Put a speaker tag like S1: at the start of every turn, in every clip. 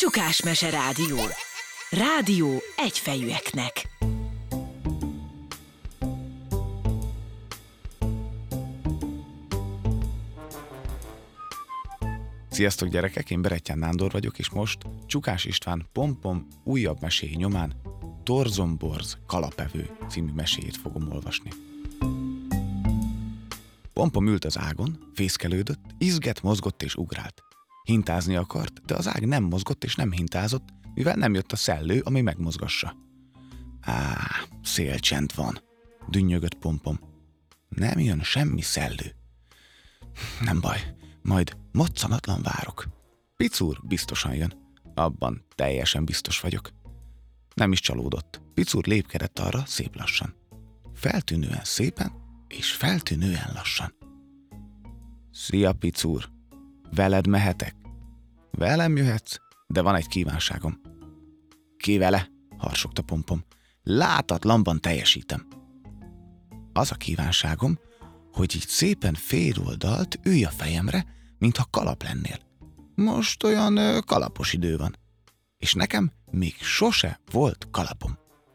S1: Csukás Mese Rádió. Rádió egyfejűeknek.
S2: Sziasztok gyerekek, én Berettyán Nándor vagyok, és most Csukás István Pompom újabb meséi nyomán Torzomborz kalapevő című meséjét fogom olvasni. Pompom ült az ágon, fészkelődött, izgett, mozgott és ugrált. Hintázni akart, de az ág nem mozgott és nem hintázott, mivel nem jött a szellő, ami megmozgassa. Szélcsend van, dünnyögött Pompom. Nem jön semmi szellő. Nem baj, majd moccanatlan várok. Picúr biztosan jön, abban teljesen biztos vagyok. Nem is csalódott. Picúr lépkedett arra szép lassan. Feltűnően szépen és feltűnően lassan. Szia, Picúr! Veled mehetek? Velem jöhetsz, de van egy kívánságom. Ki vele? Harsogta Pompom. Látatlanban teljesítem. Az a kívánságom, hogy így szépen féloldalt ülj a fejemre, mintha kalap lennél. Most olyan kalapos idő van. És nekem még sose volt kalapom.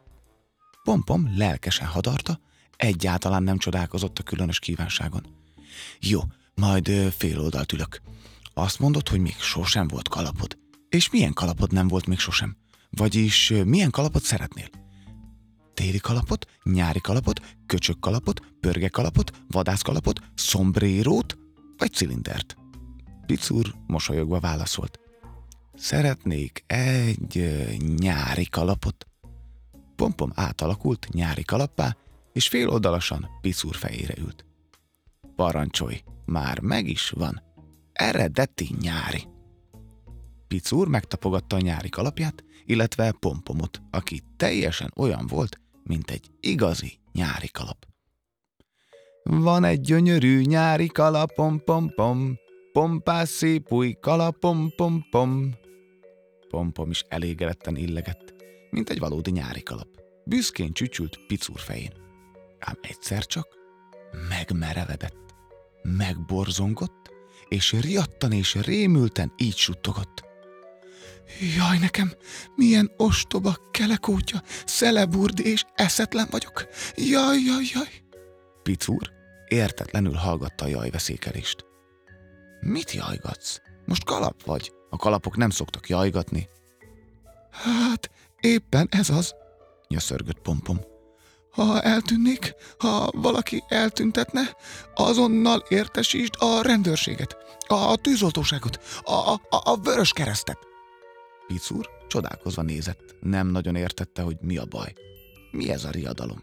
S2: Pompom lelkesen hadarta, egyáltalán nem csodálkozott a különös kívánságon. Jó, majd féloldalt ülök. Azt mondod, hogy még sosem volt kalapod. És milyen kalapod nem volt még sosem? Vagyis milyen kalapot szeretnél? Téli kalapot, nyári kalapot, köcsög kalapot, pörge kalapot, vadász kalapot, szombrérót vagy cilindert? Picúr mosolyogva válaszolt. Szeretnék egy nyári kalapot. Pompom átalakult nyári kalappá, és féloldalasan Picúr fejére ült. Parancsolj, már meg is van. Eredeti nyári. Picúr megtapogatta a nyári kalapját, illetve Pompomot, aki teljesen olyan volt, mint egy igazi nyári kalap. Van egy gyönyörű nyári kalapom, pom-pom, pompás szép új kalapom, pom-pom. Pompom is elégedetten illegett, mint egy valódi nyári kalap. Büszkén csücsült Picúr fején. Ám egyszer csak megmerevedett, megborzongott, és riadtan és rémülten így suttogott. Jaj, nekem milyen ostoba, kelekótya, szeleburdi és eszetlen vagyok. Jaj, jaj, jaj. Picúr értetlenül hallgatta a jajveszékelést. Mit jajgatsz? Most kalap vagy? A kalapok nem szoktak jajgatni. Hát, éppen ez az, nyöszörgött Pompom. Ha eltűnnék, ha valaki eltüntetne, azonnal értesítsd a rendőrséget, a tűzoltóságot, a Vöröskeresztet. Picúr csodálkozva nézett, nem nagyon értette, hogy mi a baj. Mi ez a riadalom?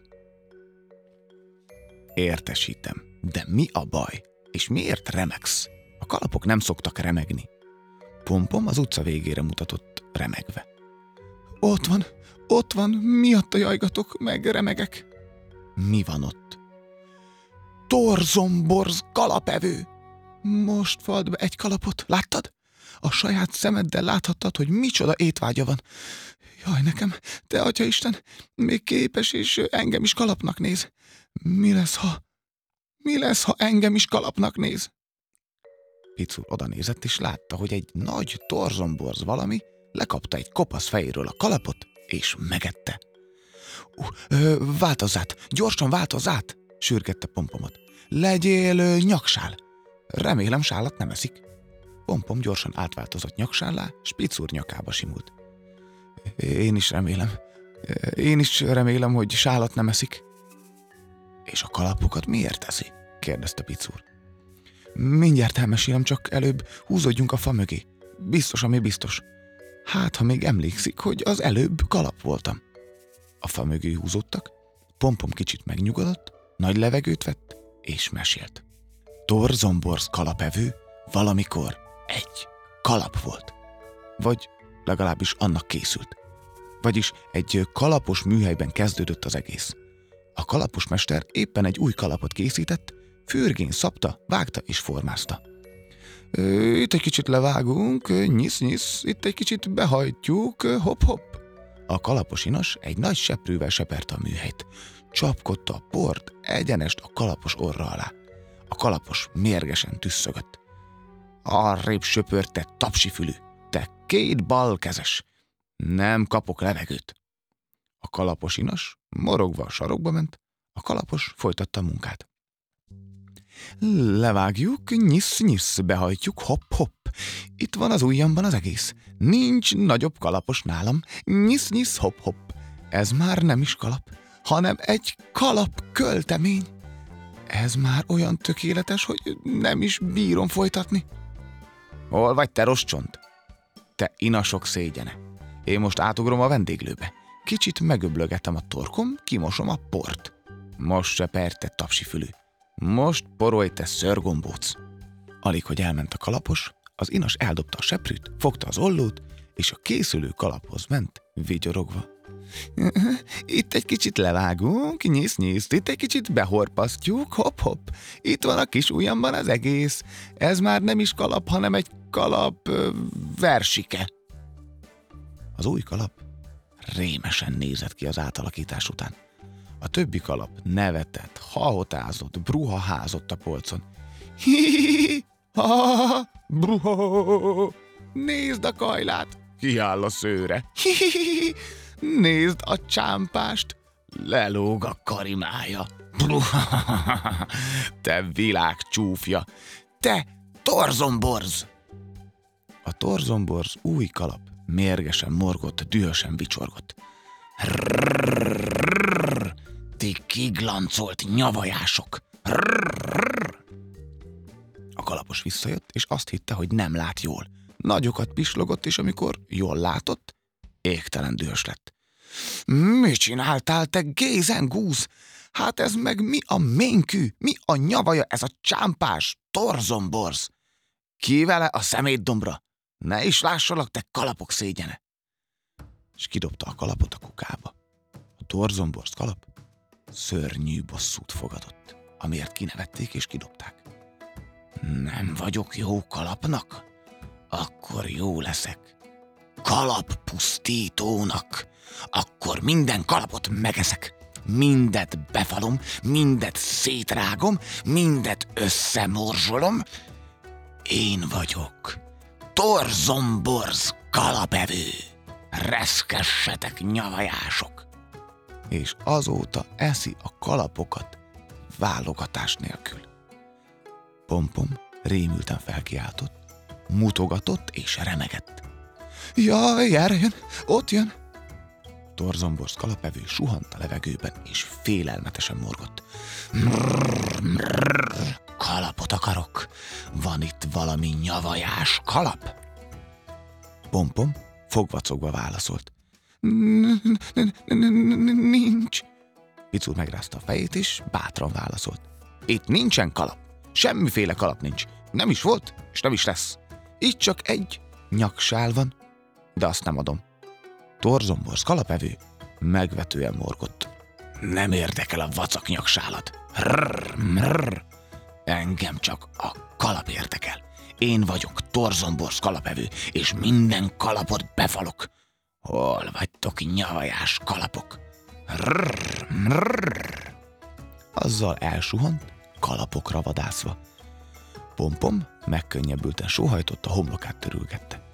S2: Értesítem, de mi a baj? És miért remegsz? A kalapok nem szoktak remegni. Pompom az utca végére mutatott remegve. Ott van, miatta jajgatok, meg remegek. Mi van ott? Torzomborz kalapevő! Most fald be egy kalapot, láttad? A saját szemeddel láthattad, hogy micsoda étvágya van. Jaj, nekem, te Atyaisten, még képes és engem is kalapnak néz. Mi lesz, ha engem is kalapnak néz? Picúr odanézett, és látta, hogy egy nagy torzomborz valami lekapta egy kopasz fejéről a kalapot, és megette. Változz át, gyorsan változz át, sürgette Pompomot. Legyél nyaksál. Remélem sálat nem eszik. Pompom gyorsan átváltozott nyaksállá, s Picúr nyakába simult. Én is remélem, hogy sálat nem eszik. És a kalapokat miért eszi? Kérdezte Picúr. Mindjárt elmesélem, csak előbb húzódjunk a fa mögé. Biztos, ami biztos. Hát, ha még emlékszik, hogy az előbb kalap voltam. A fa mögé húzódtak, Pompom kicsit megnyugodott, nagy levegőt vett, és mesélt. Torzomborz kalapevő valamikor egy kalap volt. Vagy legalábbis annak készült. Vagyis egy kalapos műhelyben kezdődött az egész. A kalapos mester éppen egy új kalapot készített, fürgén szabta, vágta és formázta. Itt egy kicsit levágunk, nyisz-nyisz, itt egy kicsit behajtjuk, hopp-hopp. A kalapos inas egy nagy seprűvel seperte a műhelyt. Csapkodta a port egyenest a kalapos orra alá. A kalapos mérgesen tüsszögött. Arrébb söpörte tapsifülű. Te 2 balkezes. Nem kapok levegőt. A kalapos inas morogva a sarokba ment, a kalapos folytatta a munkát. Levágjuk, nyisz-nyisz, behajtjuk, hopp-hopp. Itt van az ujjamban az egész. Nincs nagyobb kalapos nálam. Nyisz-nyisz, hopp-hopp. Ez már nem is kalap, hanem egy kalapköltemény. Ez már olyan tökéletes, hogy nem is bírom folytatni. Hol vagy, te rossz csont? Te inasok szégyene. Én most átugrom a vendéglőbe. Kicsit megöblögetem a torkom, kimosom a port. Most se perte tapsifülű. Most porolj, te szörgombóc. Alig, hogy elment a kalapos, az inas eldobta a seprűt, fogta az ollót, és a készülő kalaphoz ment, vigyorogva. Itt egy kicsit levágunk, nyisz-nyisz, itt egy kicsit behorpasztjuk, hopp-hopp. Itt van a kis ujjamban az egész. Ez már nem is kalap, hanem egy kalap versike. Az új kalap rémesen nézett ki az átalakítás után. A többi kalap nevetett, hahotázott, bruhaházott a polcon. Hi-hi-hi, ha, bruha, nézd a kajlát, kiáll a szőre. Hi-hi-hi, nézd a csámpást, lelóg a karimája. Bruha, te világ csúfja, te torzomborz! A torzomborz új kalap mérgesen morgott, dühösen vicsorgott. Rrrr, ti kiglancolt nyavajások! Rrrr. A kalapos visszajött, és azt hitte, hogy nem lát jól. Nagyokat pislogott, és amikor jól látott, égtelen dühös lett. Mi csináltál, te gézengúz? Hát ez meg mi a ménkű? Mi a nyavaja ez a csámpás torzomborz? Ki vele a szemétdombra? Ne is lássalak, te kalapok szégyene! És kidobta a kalapot a kukába. A torzomborz kalap szörnyű bosszút fogadott, amiért kinevették és kidobták. Nem vagyok jó kalapnak? Akkor jó leszek. Kalappusztítónak. Akkor minden kalapot megeszek. Mindet befalom, mindet szétrágom, mindet összemorzsolom. Én vagyok torzomborz kalapevő. Reszkessetek, nyavajások! És azóta eszi a kalapokat válogatás nélkül. Pompom rémülten felkiáltott, mutogatott és remegett. Jaj, erre jön, ott jön! Torzomborz kalapevő suhant a levegőben, és félelmetesen morgott. Mrrr, mrrr, kalapot akarok. Van itt valami nyavajás kalap? Pompom fogvacogva válaszolt. Nincs. Picur megrázta a fejét, és bátran válaszolt. Itt nincsen kalap. Semmiféle kalap nincs. Nem is volt, és nem is lesz. Itt csak egy nyaksál van, de azt nem adom. Torzomborz kalapevő megvetően morgott. Nem érdekel a vacak nyaksálat. Rrr, mrrr. Engem csak a kalap érdekel. Én vagyok torzomborz kalapevő, és minden kalapot befalok. Hol vagytok, nyavajás kalapok? Rrr, mrrr. Azzal elsuhant, kalapokra vadászva. Pompom megkönnyebbülten sóhajtott, a homlokát törülgette.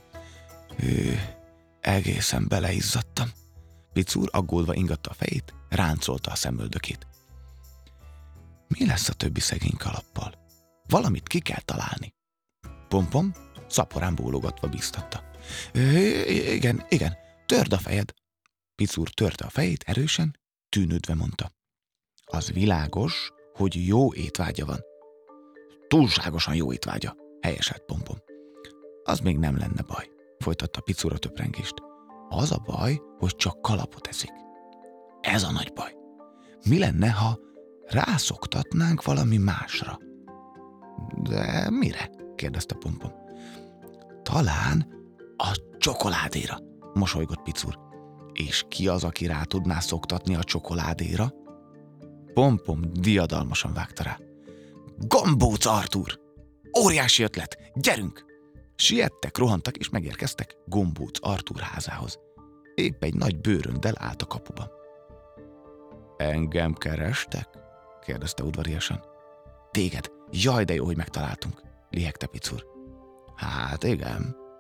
S2: Egészen beleizzadtam. Picur aggódva ingatta a fejét, ráncolta a szemöldökét. Mi lesz a többi szegény kalappal? Valamit ki kell találni. Pompom szaporán bólogatva bíztatta. Igen, törd a fejed. Picur törte a fejét erősen, tűnődve mondta. Az világos, hogy jó étvágya van. Túlságosan jó étvágya, helyeselt Pompom. Az még nem lenne baj, folytatta Picur a töprengést. Az a baj, hogy csak kalapot eszik. Ez a nagy baj. Mi lenne, ha rászoktatnánk valami másra? De mire? Kérdezte Pompom. Talán a csokoládéra, mosolygott Picur. És ki az, aki rá tudná szoktatni a csokoládéra? Pompom diadalmasan vágta rá. Gombóc Artúr! Óriási ötlet! Gyerünk! Siettek, rohantak és megérkeztek Gombóc Artúr házához. Épp egy nagy bőröndel állt a kapuban. Engem kerestek? Kérdezte udvariasan. Téged, jaj de jó, hogy megtaláltunk, lihegte Picur. Hát igen,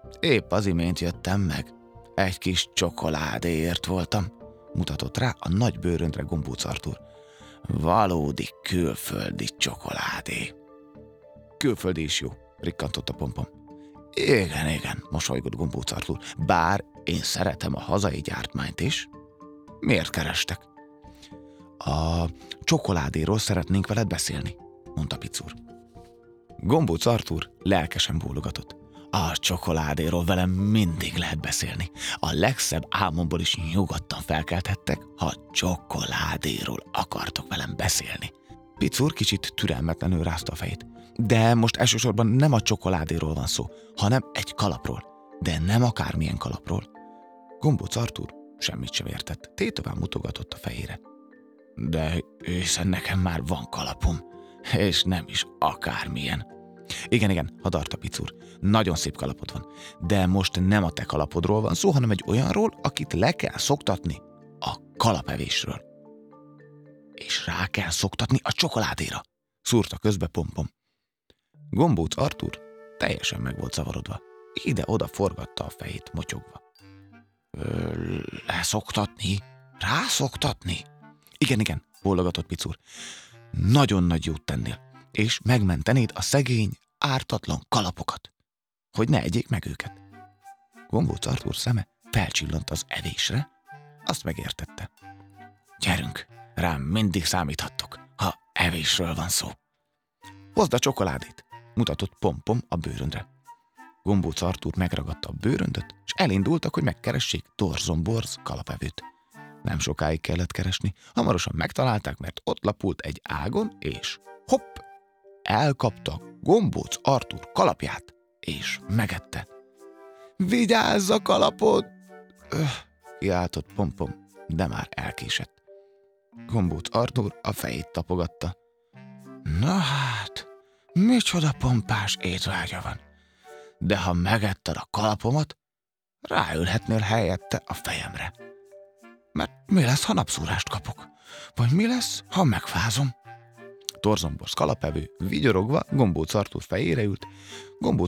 S2: Épp az imént jöttem meg. Egy kis csokoládéért voltam, mutatott rá a nagy bőröndre Gombóc Artúr. Valódi külföldi csokoládé. Külföldi is jó, rikkantott a Pompom. Igen, mosolygott Gombóc Artúr, bár én szeretem a hazai gyártmányt is. Miért kerestek? A csokoládéról szeretnénk veled beszélni, mondta Picur. Gombóc Artúr lelkesen bólogatott. A csokoládéról velem mindig lehet beszélni. A legszebb álmomból is nyugodtan felkelthettek, ha csokoládéról akartok velem beszélni. Picur kicsit türelmetlenül rázta a fejét. De most elsősorban nem a csokoládéról van szó, hanem egy kalapról. De nem akármilyen kalapról. Gombóc Artúr semmit sem értett. Tétován mutogatott a fejére. De hiszen nekem már van kalapom, és nem is akármilyen. Igen, hadarta Picur. Nagyon szép kalapod van. De most nem a te kalapodról van szó, hanem egy olyanról, akit le kell szoktatni a kalapevésről. És rá kell szoktatni a csokoládéra, szúrta közbe Pompom. Gombóc Artúr teljesen meg volt zavarodva. Ide-oda forgatta a fejét motyogva. Leszoktatni? Rászoktatni? Igen, bólogatott Picur. Nagyon nagy jót tennél, és megmentenéd a szegény, ártatlan kalapokat, hogy ne egyék meg őket. Gombóc Artúr szeme felcsillant az evésre, azt megértette. Gyerünk, rám mindig számíthattok, ha evésről van szó. Hozd a csokoládét, mutatott Pompom a bőröndre. Gombóc Artúr megragadta a bőröndöt, és elindultak, hogy megkeressék Torzomborz kalapevőt. Nem sokáig kellett keresni, hamarosan megtalálták, mert ott lapult egy ágon, és hopp, elkapta Gombóc Artúr kalapját, és megette. Vigyázz a kalapod! Kiáltott Pompom, de már elkésett. Gombóc Artúr a fejét tapogatta. Na hát, micsoda pompás étvágya van. De ha megetted a kalapomat, ráülhetnél helyette a fejemre. Mert mi lesz, ha napszúrást kapok? Vagy mi lesz, ha megfázom? Torzomborz kalapevő vigyorogva Gombóc Artúr fejére ült. Gombóc